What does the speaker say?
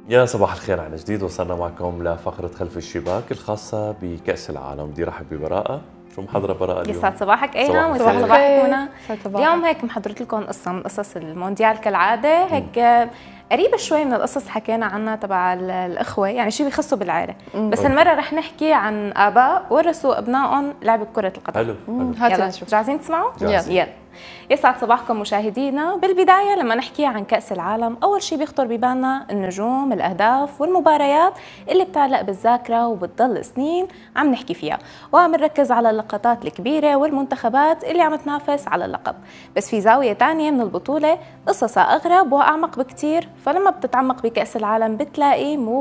يا صباح الخير عن جديد. وصلنا معكم لفقرة خلف الشباك الخاصة بكأس العالم. بدي رحب ببراءة. شو محضرة براءة اليوم؟ يسعد صباحك أيهم صباح ويسعد صباحك منى. الخير. اليوم هيك محضرت لكم قصة من قصص المونديال كالعادة، هيك قريبة شوي من القصص اللي حكينا عنها تبع الأخوة، يعني شيء بيخصوا بالعائلة. بس هالمرة رح نحكي عن آباء ورثوا أبنائهم لعبة كرة القدم. حلو. يلا جاهزين تسمعوا؟ جاهزين. يلا. يسعد صباحكم مشاهدينا. بالبداية لما نحكي عن كأس العالم أول شيء بيخطر ببالنا النجوم، الأهداف والمباريات اللي بتعلق بالذاكرة وبتضل سنين عم نحكي فيها، وعم نركز على اللقطات الكبيرة والمنتخبات اللي عم تنافس على اللقب. بس في زاوية تانية من البطولة قصصها أغرب وأعمق بكتير، فلما بتتعمق بكأس العالم بتلاقي مو